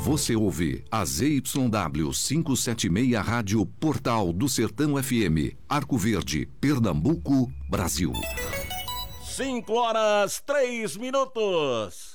Você ouve a ZYW 576 Rádio Portal do Sertão FM, Arco Verde, Pernambuco, Brasil. 5 horas 3 minutos.